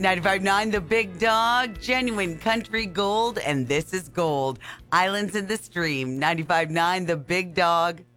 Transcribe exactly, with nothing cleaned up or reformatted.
ninety-five point nine The Big Dog, genuine country gold, and this is gold. Islands in the Stream, ninety-five point nine The Big Dog.